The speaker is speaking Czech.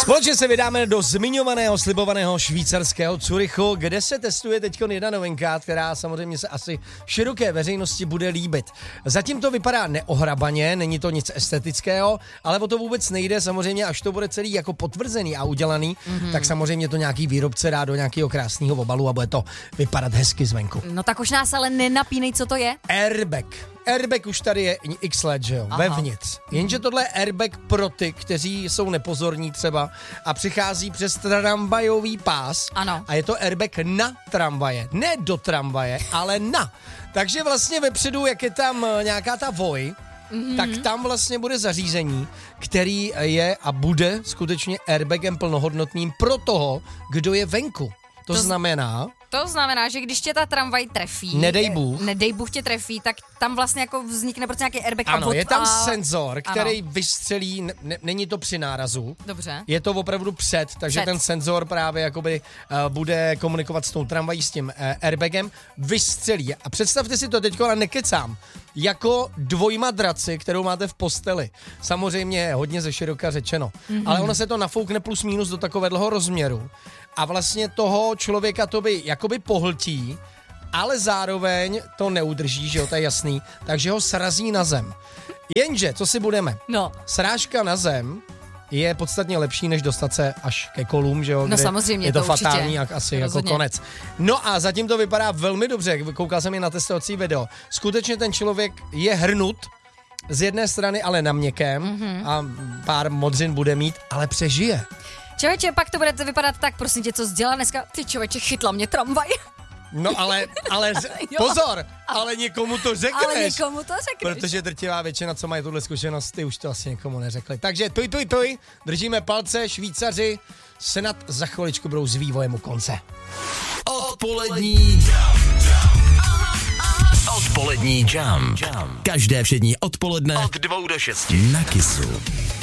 Společně se vydáme do zmiňovaného, slibovaného švýcarského Curychu, kde se testuje teď jedna novinka, která samozřejmě se asi široké veřejnosti bude líbit. Zatím to vypadá neohrabaně, není to nic estetického, ale o to vůbec nejde. Samozřejmě, až to bude celý jako potvrzený a udělaný, tak samozřejmě to nějaký výrobce dá do nějakého krásného obalu a bude to vypadat hezky zvenku. No tak už nás ale nenapínej, co to je? Airbag. Airbag už tady je x let, že jo, vevnitř. Jenže tohle je airbag pro ty, kteří jsou nepozorní třeba a přichází přes tramvajový pás. Ano. A je to airbag na tramvaje. Ne do tramvaje, ale na. Takže vlastně vepředu, jak je tam nějaká ta voj, tak tam vlastně bude zařízení, který je a bude skutečně airbagem plnohodnotným pro toho, kdo je venku. To znamená, že když tě ta tramvaj trefí, nedej Bůh tě trefí, tak tam vlastně jako vznikne prostě nějaký airbag. Ano, je tam senzor, který vystřelí, není to při nárazu. Dobře. Je to opravdu takže ten senzor právě jakoby bude komunikovat s tou tramvají, s tím airbagem, vystřelí. A představte si to teďko, ale nekecám, jako dvojmadraci, kterou máte v posteli. Samozřejmě hodně ze široka řečeno. Ale ono se to nafoukne plus minus do takového rozměru. A vlastně toho člověka to by jakoby pohltí, ale zároveň to neudrží, že jo, to je jasný, takže ho srazí na zem. Jenže, co si budeme? No. Srážka na zem je podstatně lepší, než dostat se až ke kolům, že jo, no samozřejmě, je to určitě. fatální, asi rozhodně. Jako konec. No a zatím to vypadá velmi dobře, koukal jsem i na testovací video. Skutečně ten člověk je hrnut, z jedné strany ale na měkkém a pár modřin bude mít, ale přežije. Člověče, pak to bude vypadat tak, prosím tě, co jsi dělal dneska? Ty člověče, chytla mě tramvaj. No ale pozor, ale někomu to řekneš. Protože drtivá většina, co mají tuhle zkušenost, ty už to asi někomu neřekli. Takže tuj, držíme palce, Švýcaři snad za chviličku budou s vývojem u konce. Odpolední jam. Každé všední odpoledne od 2 do 6 na Kissu.